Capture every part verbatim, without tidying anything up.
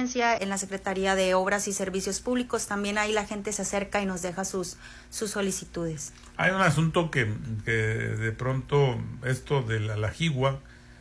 eficiencia, en la Secretaría de Obras y Servicios Públicos, también ahí la gente se acerca y nos deja sus, sus solicitudes. Hay un asunto que, que de pronto, esto de la, la jigua,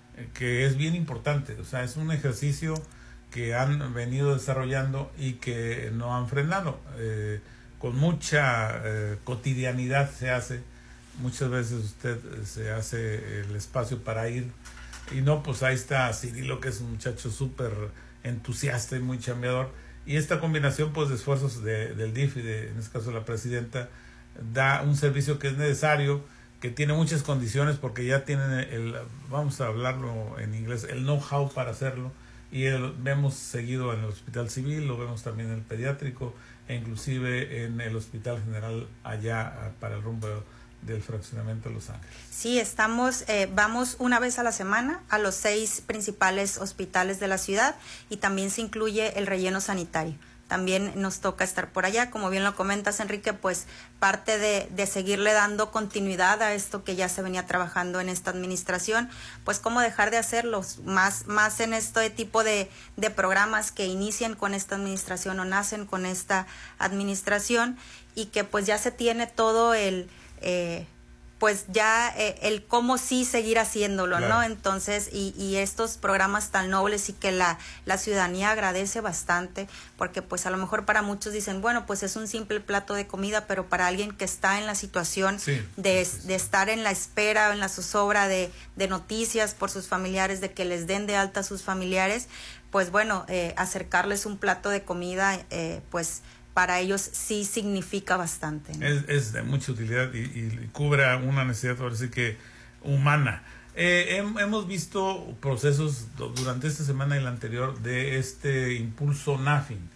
que es bien importante, o sea, es un ejercicio que han venido desarrollando y que no han frenado. Eh, con mucha eh, cotidianidad se hace, muchas veces usted se hace el espacio para ir, y no, pues ahí está Cirilo, que es un muchacho súper entusiasta y muy chambeador, y esta combinación pues de esfuerzos de, del D I F y de, en este caso la presidenta, da un servicio que es necesario, que tiene muchas condiciones porque ya tienen el, vamos a hablarlo en inglés, el know-how para hacerlo, y el, vemos seguido en el Hospital Civil, lo vemos también en el pediátrico e inclusive en el Hospital General allá para el rumbo del fraccionamiento de Los Ángeles. Sí, estamos, eh, vamos una vez a la semana a los seis principales hospitales de la ciudad, y también se incluye el relleno sanitario. También nos toca estar por allá, como bien lo comentas, Enrique, pues parte de, de seguirle dando continuidad a esto que ya se venía trabajando en esta administración, pues cómo dejar de hacerlo, más, más en este tipo de, de programas que inician con esta administración o nacen con esta administración, y que pues ya se tiene todo el... Eh, pues ya eh, el cómo sí seguir haciéndolo, claro. ¿no? Entonces, y, y estos programas tan nobles y que la, la ciudadanía agradece bastante, porque pues a lo mejor para muchos dicen, bueno, pues es un simple plato de comida, pero para alguien que está en la situación sí, de, sí, sí. de estar en la espera, en la zozobra de, de noticias por sus familiares, de que les den de alta a sus familiares, pues bueno, eh, acercarles un plato de comida, eh, pues para ellos sí significa bastante, ¿no? Es, es de mucha utilidad y, y cubre una necesidad, ahora sí que humana. Eh, hem, hemos visto procesos durante esta semana y la anterior de este impulso NAFIN.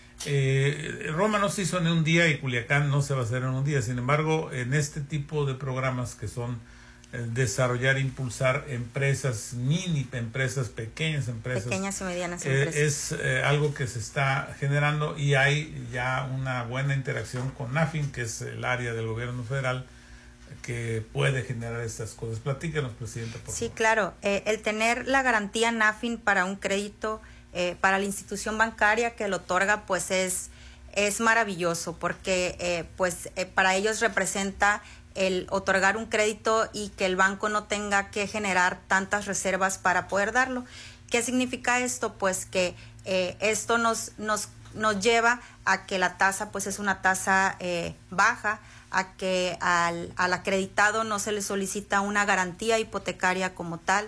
Eh, Roma no se hizo en un día y Culiacán no se va a hacer en un día. Sin embargo, en este tipo de programas que son desarrollar, impulsar empresas, mini empresas, pequeñas empresas. Pequeñas y medianas eh, empresas. Es eh, algo que se está generando y hay ya una buena interacción con NAFIN, que es el área del gobierno federal que puede generar estas cosas. Platícanos, Presidenta, por Sí, favor. claro. Eh, el tener la garantía NAFIN para un crédito, eh, para la institución bancaria que lo otorga, pues es, es maravilloso, porque eh, pues eh, para ellos representa el otorgar un crédito y que el banco no tenga que generar tantas reservas para poder darlo. ¿Qué significa esto? Pues que eh, esto nos, nos, nos lleva a que la tasa pues es una tasa eh, baja, a que al, al acreditado no se le solicita una garantía hipotecaria como tal,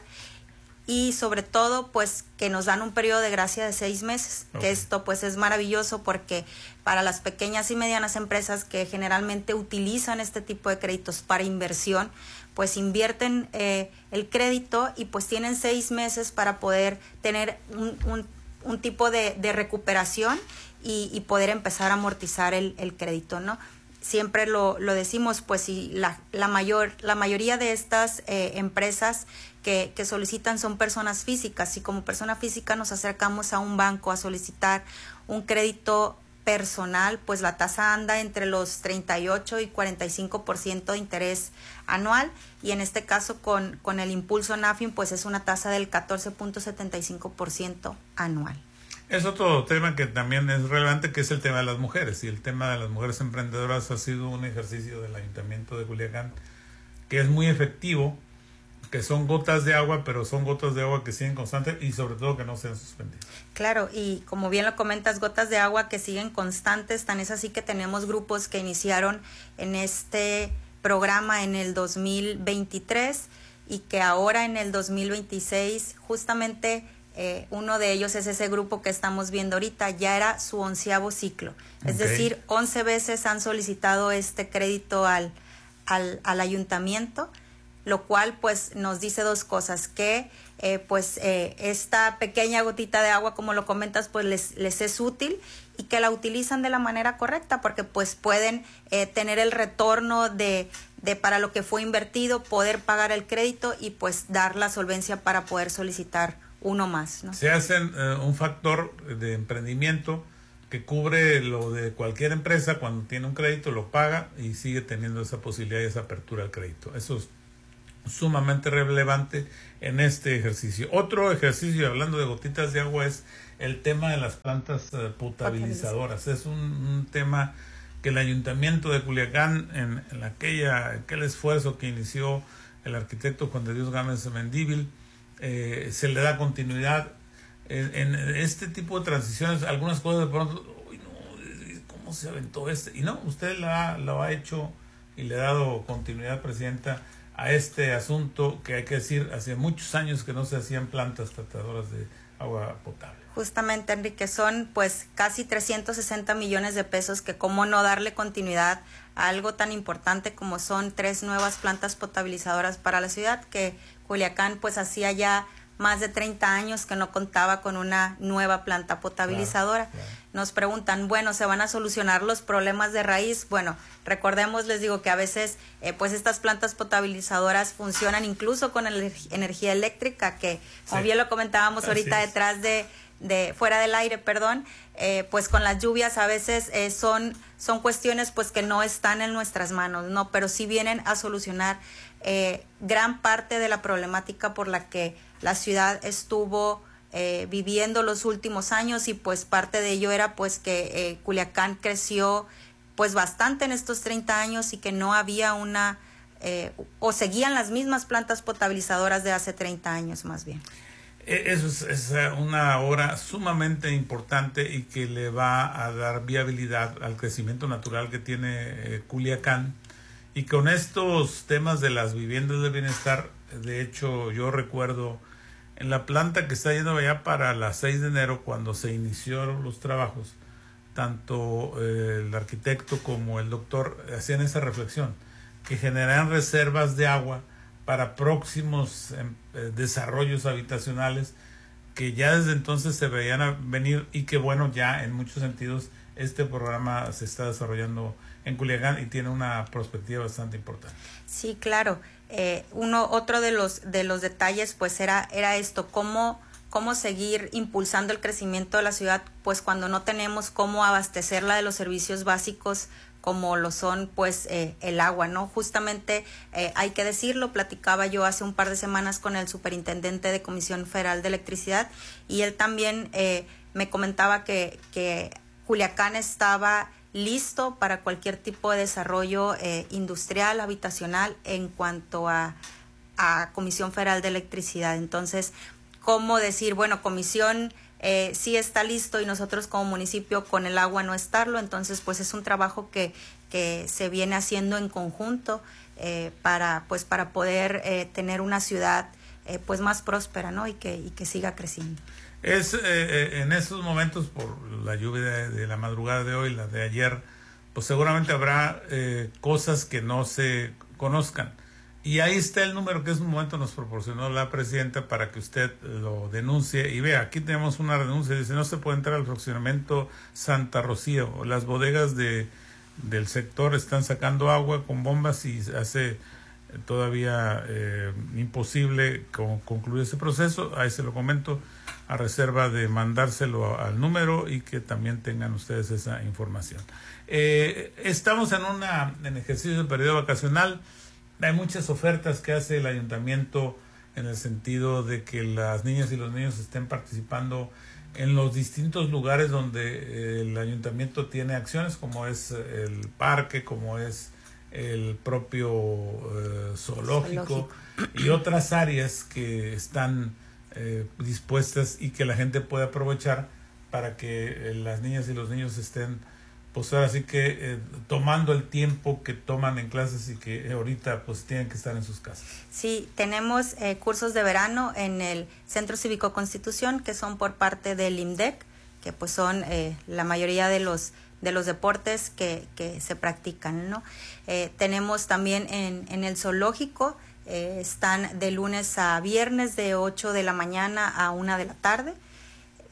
y sobre todo pues que nos dan un periodo de gracia de seis meses, okay. Que esto pues es maravilloso porque para las pequeñas y medianas empresas que generalmente utilizan este tipo de créditos para inversión, pues invierten eh, el crédito y pues tienen seis meses para poder tener un, un, un tipo de, de recuperación y, y poder empezar a amortizar el, el crédito, ¿no? Siempre lo, lo decimos, pues si la, la mayor la mayoría de estas eh, empresas que, que solicitan son personas físicas, y como persona física nos acercamos a un banco a solicitar un crédito personal, pues la tasa anda entre los treinta y ocho y cuarenta y cinco por ciento de interés anual, y en este caso con, con el impulso NAFIN pues es una tasa del catorce punto setenta y cinco por ciento anual. Es otro tema que también es relevante, que es el tema de las mujeres, y el tema de las mujeres emprendedoras ha sido un ejercicio del Ayuntamiento de Culiacán que es muy efectivo, que son gotas de agua, pero son gotas de agua que siguen constantes y sobre todo que no sean suspendidas. Claro, y como bien lo comentas, gotas de agua que siguen constantes, tan es así que tenemos grupos que iniciaron en este programa en el dos mil veintitrés y que ahora en el dos mil veintiséis justamente Eh, uno de ellos es ese grupo que estamos viendo ahorita, ya era su onceavo ciclo, es okay. decir, once veces han solicitado este crédito al, al, al ayuntamiento, lo cual pues nos dice dos cosas, que eh, pues eh, esta pequeña gotita de agua, como lo comentas, pues les, les es útil y que la utilizan de la manera correcta, porque pues pueden eh, tener el retorno de, de para lo que fue invertido, poder pagar el crédito y pues dar la solvencia para poder solicitar uno más, ¿no? Se hacen eh, un factor de emprendimiento que cubre lo de cualquier empresa. Cuando tiene un crédito lo paga y sigue teniendo esa posibilidad y esa apertura al crédito. Eso es sumamente relevante en este ejercicio. Otro ejercicio, hablando de gotitas de agua, es el tema de las plantas uh, potabilizadoras. Es un, un tema que el Ayuntamiento de Culiacán, en, en aquella, aquel esfuerzo que inició el arquitecto Juan de Dios Gámez Mendívil, eh, se le da continuidad en, en este tipo de transiciones. Algunas cosas de pronto, uy, no, ¿cómo se aventó este? Y no, usted lo ha, lo ha hecho y le ha dado continuidad, Presidenta, a este asunto que hay que decir, hace muchos años que no se hacían plantas tratadoras de agua potable. Justamente, Enrique, son pues casi trescientos sesenta millones de pesos que cómo no darle continuidad a algo tan importante como son tres nuevas plantas potabilizadoras para la ciudad, que Culiacán pues hacía ya más de treinta años que no contaba con una nueva planta potabilizadora. Claro, claro. Nos preguntan, bueno, ¿se van a solucionar los problemas de raíz? Bueno, recordemos, les digo que a veces eh, pues estas plantas potabilizadoras funcionan incluso con el, energía eléctrica, que como sí. bien lo comentábamos ahorita Así detrás de, de, fuera del aire, perdón, eh, pues con las lluvias a veces eh, son, son cuestiones pues que no están en nuestras manos, ¿no? Pero sí vienen a solucionar eh, gran parte de la problemática por la que la ciudad estuvo eh, viviendo los últimos años, y pues parte de ello era pues que eh, Culiacán creció pues bastante en estos treinta años y que no había una eh, o seguían las mismas plantas potabilizadoras de hace treinta años más bien. Eso es, es una obra sumamente importante y que le va a dar viabilidad al crecimiento natural que tiene eh, Culiacán. Y con estos temas de las viviendas de bienestar, de hecho yo recuerdo en la planta que está yendo allá para las seis de enero, cuando se iniciaron los trabajos, tanto eh, el arquitecto como el doctor hacían esa reflexión, que generan reservas de agua para próximos eh, desarrollos habitacionales que ya desde entonces se veían a venir, y que bueno, ya en muchos sentidos este programa se está desarrollando en Culiacán y tiene una perspectiva bastante importante. Sí, claro. Eh, uno, otro de los de los detalles pues era era esto, cómo cómo seguir impulsando el crecimiento de la ciudad, pues cuando no tenemos cómo abastecerla de los servicios básicos como lo son pues eh, el agua, ¿no? Justamente eh, hay que decirlo, platicaba yo hace un par de semanas con el superintendente de Comisión Federal de Electricidad, y él también eh, me comentaba que, que Culiacán estaba listo para cualquier tipo de desarrollo eh, industrial, habitacional, en cuanto a, a Comisión Federal de Electricidad. Entonces, ¿cómo decir, bueno, Comisión eh, sí está listo y nosotros como municipio con el agua no estarlo? Entonces, pues es un trabajo que, que se viene haciendo en conjunto eh, para, pues, para poder eh, tener una ciudad eh, pues más próspera, ¿no? Y que, y que siga creciendo. Es eh, en estos momentos, por la lluvia de, de la madrugada de hoy, la de ayer, pues seguramente habrá eh, cosas que no se conozcan. Y ahí está el número que en un momento nos proporcionó la presidenta para que usted lo denuncie. Y vea, aquí tenemos una denuncia, dice, no se puede entrar al fraccionamiento Santa Rocío. Las bodegas de del sector están sacando agua con bombas y hace todavía eh, imposible con, concluir ese proceso. Ahí se lo comento, a reserva de mandárselo al número y que también tengan ustedes esa información. Eh, estamos en una en ejercicio de periodo vacacional. Hay muchas ofertas que hace el ayuntamiento en el sentido de que las niñas y los niños estén participando en los distintos lugares donde el ayuntamiento tiene acciones, como es el parque, como es el propio eh, zoológico, zoológico y otras áreas que están eh, dispuestas y que la gente puede aprovechar para que eh, las niñas y los niños estén, pues ahora sí que eh, tomando el tiempo que toman en clases y que ahorita pues tienen que estar en sus casas. Sí, tenemos eh, cursos de verano en el Centro Cívico Constitución, que son por parte del IMDEC, que pues son eh, la mayoría de los de los deportes que, que se practican, ¿no? Eh, tenemos también en, en el zoológico, eh, están de lunes a viernes de ocho de la mañana a una de la tarde.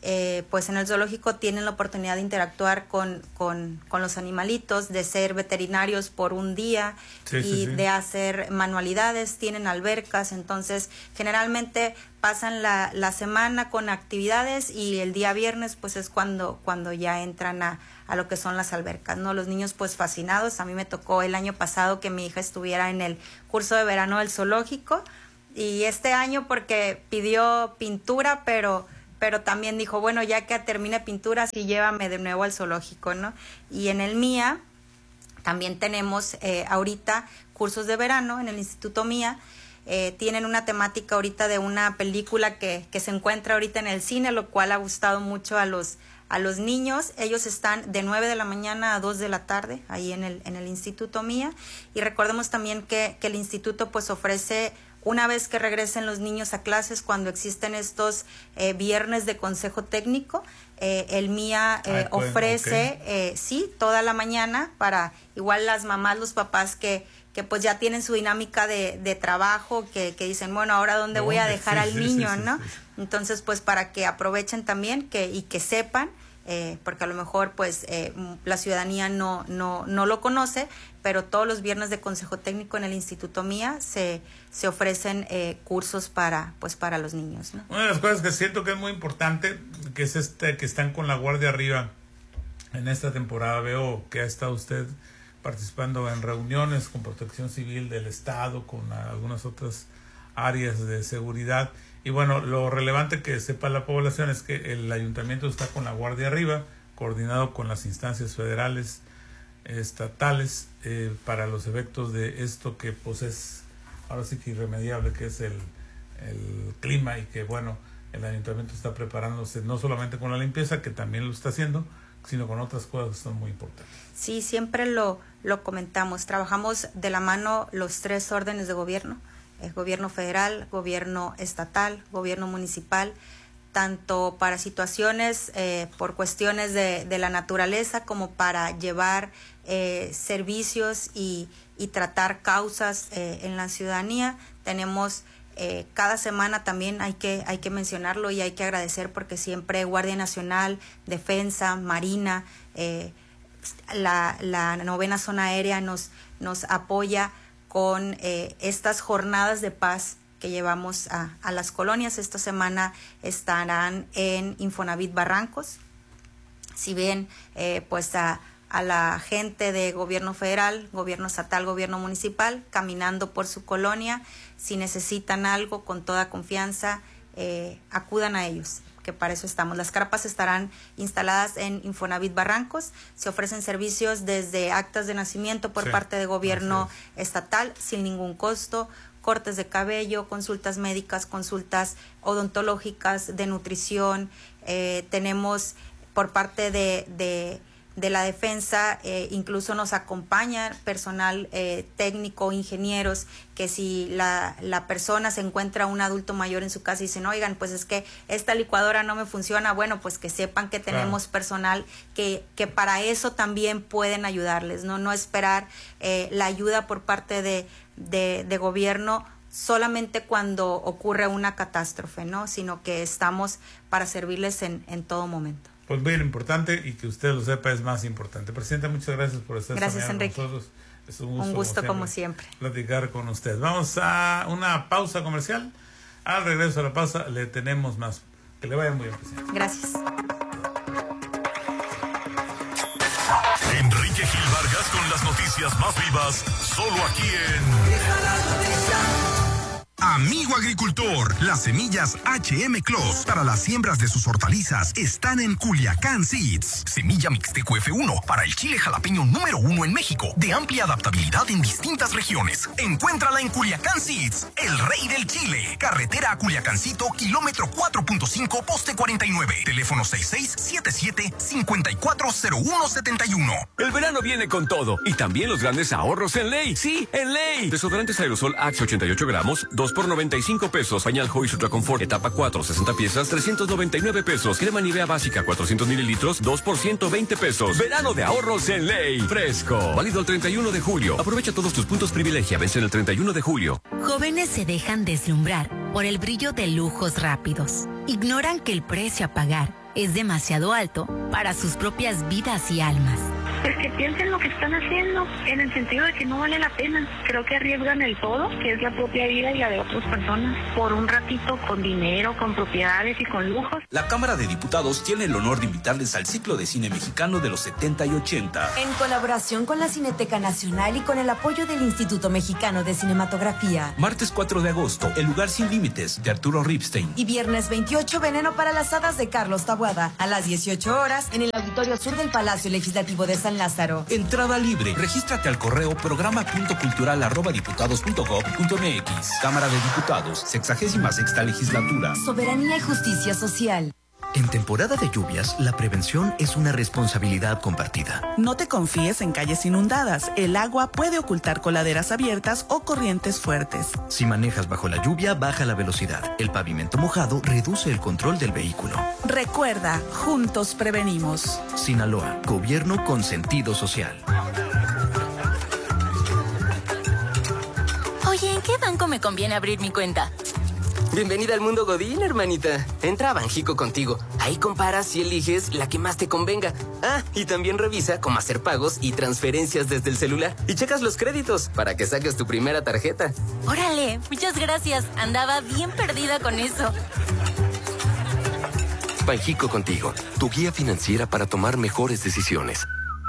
eh, pues en el zoológico tienen la oportunidad de interactuar con, con, con los animalitos, de ser veterinarios por un día sí, y sí, sí. de hacer manualidades, tienen albercas, entonces generalmente pasan la, la semana con actividades y el día viernes pues es cuando, cuando ya entran a, a lo que son las albercas, ¿no? Los niños pues fascinados. A mí me tocó el año pasado que mi hija estuviera en el curso de verano del zoológico, y este año porque pidió pintura, pero pero también dijo, bueno, ya que termine pintura, sí, llévame de nuevo al zoológico, ¿no? Y en el M I A también tenemos eh, ahorita cursos de verano en el Instituto M I A. Eh, tienen una temática ahorita de una película que, que se encuentra ahorita en el cine, lo cual ha gustado mucho a los, a los niños. Ellos están de nueve de la mañana a dos de la tarde ahí en el, en el Instituto M I A. Y recordemos también que, que el instituto pues ofrece, una vez que regresen los niños a clases, cuando existen estos eh, viernes de consejo técnico, eh, el M I A eh, Ay, pues, ofrece, okay. eh, sí, toda la mañana para igual las mamás, los papás que, que pues ya tienen su dinámica de, de trabajo, que, que dicen, bueno, ahora dónde voy a dejar sí, al sí, niño, sí, sí, ¿no? Sí, sí. Entonces, pues para que aprovechen también que y que sepan, eh, porque a lo mejor pues eh, la ciudadanía no, no, no lo conoce, pero todos los viernes de consejo técnico en el Instituto M I A se, se ofrecen eh, cursos para pues para los niños, ¿no? Una de las cosas que siento que es muy importante, que es este que están con la guardia arriba en esta temporada. Veo que ha estado usted participando en reuniones con Protección Civil del Estado, con algunas otras áreas de seguridad. Y bueno, lo relevante que sepa la población es que el ayuntamiento está con la guardia arriba, coordinado con las instancias federales, estatales, eh, para los efectos de esto que pues es ahora sí que irremediable, que es el, el clima, y que bueno, el ayuntamiento está preparándose no solamente con la limpieza, que también lo está haciendo, sino con otras cosas que son muy importantes. Sí, siempre lo, lo comentamos, trabajamos de la mano los tres órdenes de gobierno, el gobierno federal, gobierno estatal, gobierno municipal, tanto para situaciones eh, por cuestiones de, de la naturaleza, como para llevar eh, servicios y, y tratar causas eh, en la ciudadanía. Tenemos eh, cada semana también, hay que, hay que mencionarlo y hay que agradecer, porque siempre Guardia Nacional, Defensa, Marina, eh, la, la novena zona aérea nos, nos apoya con eh, estas jornadas de paz que llevamos a, a las colonias. Esta semana estarán en Infonavit Barrancos. Si bien eh, pues a, a la gente de gobierno federal, gobierno estatal, gobierno municipal, caminando por su colonia, si necesitan algo, con toda confianza, eh, acudan a ellos, que para eso estamos. Las carpas estarán instaladas en Infonavit Barrancos. Se ofrecen servicios desde actas de nacimiento por sí, parte de gobierno estatal sin ningún costo, cortes de cabello, consultas médicas, consultas odontológicas, de nutrición. Eh, tenemos por parte de, de, de la defensa, eh, incluso nos acompaña personal eh, técnico, ingenieros, que si la, la persona se encuentra un adulto mayor en su casa y dicen, oigan, pues es que esta licuadora no me funciona, bueno, pues que sepan que tenemos claro. personal que, que para eso también pueden ayudarles, no, no esperar eh, la ayuda por parte de, de, de gobierno solamente cuando ocurre una catástrofe, ¿no? Sino que estamos para servirles en, en todo momento. Pues bien importante, y que usted lo sepa es más importante. Presidenta, muchas gracias por estar gracias, con Enrique. nosotros. Es un gusto, un gusto como siempre, siempre, platicar con usted. Vamos a una pausa comercial. Al regreso a la pausa le tenemos más. Que le vaya muy bien, presidente. Gracias. Enrique Gil Vargas con las noticias más vivas, solo aquí en... Amigo agricultor, las semillas H M Clos para las siembras de sus hortalizas están en Culiacán Seeds. Semilla Mixteco F uno para el chile jalapeño número uno en México, de amplia adaptabilidad en distintas regiones. Encuéntrala en Culiacán Seeds, el rey del chile. Carretera a Culiacancito, kilómetro cuatro punto cinco, poste cuarenta y nueve. Teléfono seis seis siete siete, cinco cuatro cero uno siete uno. El verano viene con todo, y también los grandes ahorros en Ley. Sí, en Ley. Desodorantes aerosol Axe ochenta y ocho gramos, dos por noventa y cinco pesos. Pañal Joy Ultra Confort etapa cuatro, sesenta piezas, trescientos noventa y nueve pesos. Crema Nivea básica cuatrocientos mililitros, dos por ciento veinte pesos. Verano de ahorros en Ley. Fresco. Válido el treinta y uno de julio. Aprovecha todos tus puntos privilegia. Vencen el treinta y uno de julio. Jóvenes se dejan deslumbrar por el brillo de lujos rápidos. Ignoran que el precio a pagar es demasiado alto para sus propias vidas y almas. Pues que piensen lo que están haciendo, en el sentido de que no vale la pena. Creo que arriesgan el todo, que es la propia vida y la de otras personas, por un ratito con dinero, con propiedades y con lujos. La Cámara de Diputados tiene el honor de invitarles al ciclo de cine mexicano de los setenta y ochenta. En colaboración con la Cineteca Nacional y con el apoyo del Instituto Mexicano de Cinematografía. Martes cuatro de agosto, El lugar sin límites, de Arturo Ripstein. Y viernes veintiocho, Veneno para las hadas, de Carlos Taboada, a las dieciocho horas, en el Auditorio Sur del Palacio Legislativo de San Lázaro. Entrada libre. Regístrate al correo programa punto cultural arroba diputados punto gob punto mx. Cámara de Diputados, sexagésima sexta legislatura. Soberanía y justicia social. En temporada de lluvias, la prevención es una responsabilidad compartida. No te confíes en calles inundadas. El agua puede ocultar coladeras abiertas o corrientes fuertes. Si manejas bajo la lluvia, baja la velocidad. El pavimento mojado reduce el control del vehículo. Recuerda, juntos prevenimos. Sinaloa, gobierno con sentido social. Oye, ¿en qué banco me conviene abrir mi cuenta? Bienvenida al mundo Godín, hermanita. Entra a Banjico Contigo. Ahí comparas y eliges la que más te convenga. Ah, y también revisa cómo hacer pagos y transferencias desde el celular. Y checas los créditos para que saques tu primera tarjeta. Órale, muchas gracias. Andaba bien perdida con eso. Banjico Contigo, tu guía financiera para tomar mejores decisiones.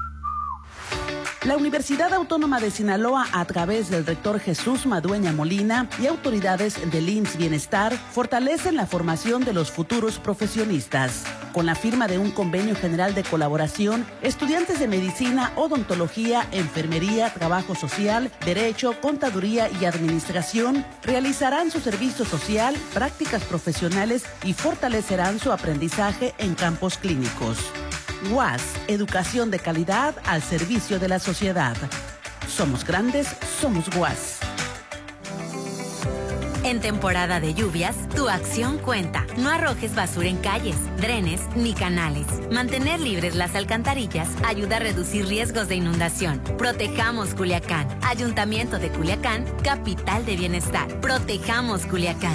La Universidad Autónoma de Sinaloa, a través del rector Jesús Madueña Molina y autoridades del I M S S Bienestar, fortalecen la formación de los futuros profesionistas. Con la firma de un convenio general de colaboración, estudiantes de medicina, odontología, enfermería, trabajo social, derecho, contaduría y administración realizarán su servicio social, prácticas profesionales y fortalecerán su aprendizaje en campos clínicos. U A S, educación de calidad al servicio de la sociedad. Somos grandes, somos U A S. En temporada de lluvias, tu acción cuenta. No arrojes basura en calles, drenes ni canales. Mantener libres las alcantarillas ayuda a reducir riesgos de inundación. Protejamos Culiacán. Ayuntamiento de Culiacán, capital de bienestar. Protejamos Culiacán.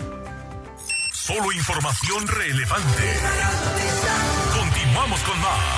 Solo información relevante. Continuamos con más.